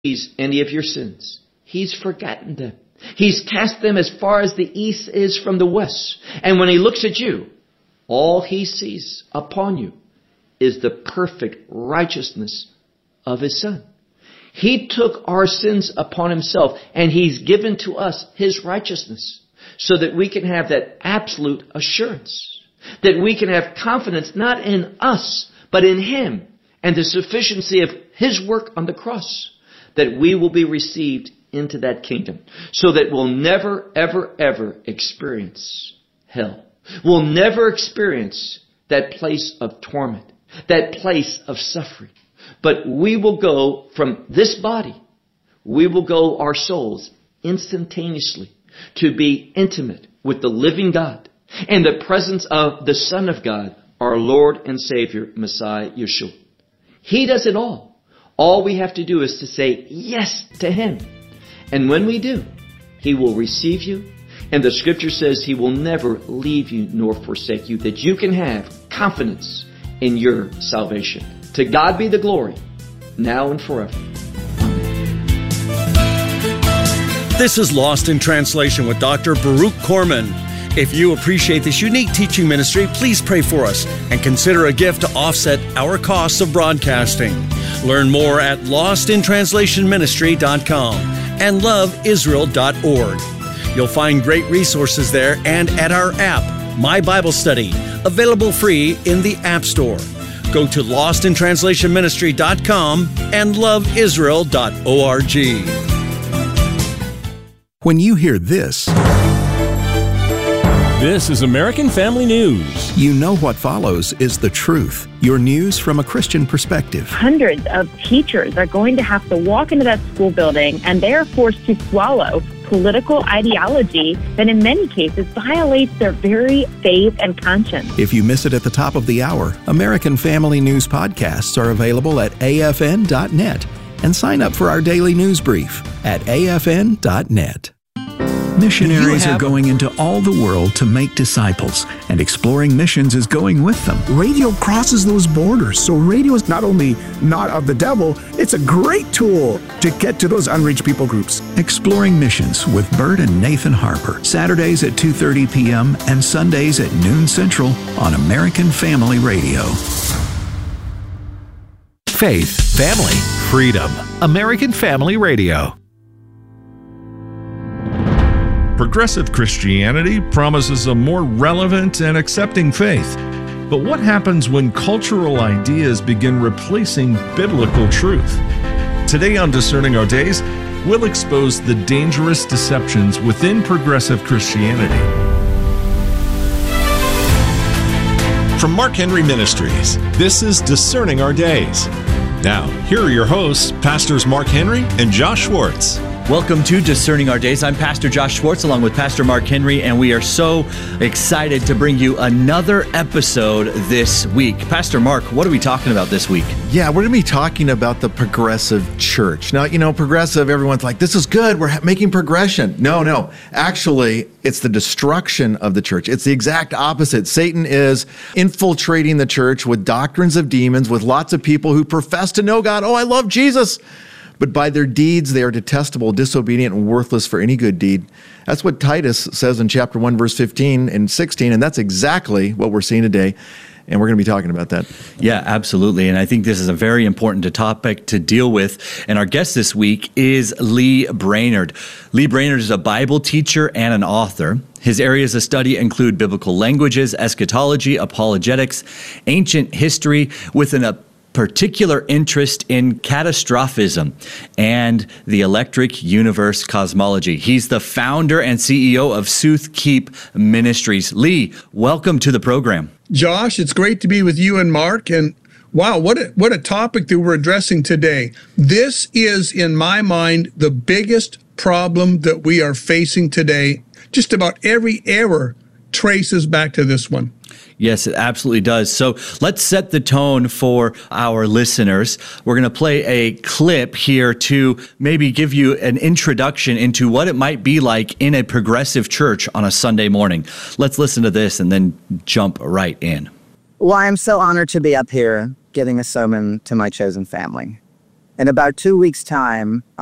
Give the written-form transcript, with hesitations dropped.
any of your sins. He's forgotten them. He's cast them as far as the east is from the west. And when he looks at you, all he sees upon you is the perfect righteousness of his Son. He took our sins upon himself, and he's given to us his righteousness so that we can have that absolute assurance, that we can have confidence not in us, but in him and the sufficiency of his work on the cross, that we will be received into that kingdom, so that we'll never, ever, ever experience hell. We'll never experience that place of torment, that place of suffering. But we will go from this body, we will go, our souls, instantaneously to be intimate with the living God in the presence of the Son of God, our Lord and Savior, Messiah Yeshua. He does it all. All we have to do is to say yes to him. And when we do, he will receive you. And the scripture says he will never leave you nor forsake you, that you can have confidence in your salvation. To God be the glory, now and forever. This is Lost in Translation with Dr. Baruch Korman. If you appreciate this unique teaching ministry, please pray for us and consider a gift to offset our costs of broadcasting. Learn more at lostintranslationministry.com and loveisrael.org. You'll find great resources there and at our app, My Bible Study, available free in the App Store. Go to lostintranslationministry.com and loveisrael.org. When you hear this is American Family News. You know what follows is the truth. Your news from a Christian perspective. Hundreds of teachers are going to have to walk into that school building, and they are forced to swallow political ideology that in many cases violates their very faith and conscience. If you miss it at the top of the hour, American Family News podcasts are available at afn.net. And sign up for our daily news brief at afn.net. Missionaries are going into all the world to make disciples, and Exploring Missions is going with them. Radio crosses those borders, so radio is not only not of the devil, it's a great tool to get to those unreached people groups. Exploring Missions with Bert and Nathan Harper, Saturdays at 2:30 p.m. and Sundays at noon Central on American Family Radio. Faith, family, freedom. American Family Radio. Progressive Christianity promises a more relevant and accepting faith. But what happens when cultural ideas begin replacing biblical truth? Today on Discerning Our Days, we'll expose the dangerous deceptions within progressive Christianity. From Mark Henry Ministries, this is Discerning Our Days. Now, here are your hosts, Pastors Mark Henry and Josh Schwartz. Welcome to Discerning Our Days. I'm Pastor Josh Schwartz along with Pastor Mark Henry, and we are so excited to bring you another episode this week. Pastor Mark, what are we talking about this week? Yeah, we're going to be talking about the progressive church. Now, progressive, everyone's like, this is good. We're making progression. No. Actually, it's the destruction of the church. It's the exact opposite. Satan is infiltrating the church with doctrines of demons, with lots of people who profess to know God. Oh, I love Jesus. But by their deeds, they are detestable, disobedient, and worthless for any good deed. That's what Titus says in chapter 1, verse 15 and 16, and that's exactly what we're seeing today. And we're going to be talking about that. Yeah, absolutely. And I think this is a very important topic to deal with. And our guest this week is Lee Brainerd. Lee Brainerd is a Bible teacher and an author. His areas of study include biblical languages, eschatology, apologetics, ancient history, with a particular interest in catastrophism and the electric universe cosmology. He's the founder and CEO of Sooth Keep Ministries. Lee, welcome to the program. Josh, it's great to be with you and Mark. And wow, what a topic that we're addressing today. This is, in my mind, the biggest problem that we are facing today. Just about every error traces back to this one. Yes, it absolutely does. So let's set the tone for our listeners. We're going to play a clip here to maybe give you an introduction into what it might be like in a progressive church on a Sunday morning. Let's listen to this and then jump right in. Well, I'm so honored to be up here giving a sermon to my chosen family. In about 2 weeks' time,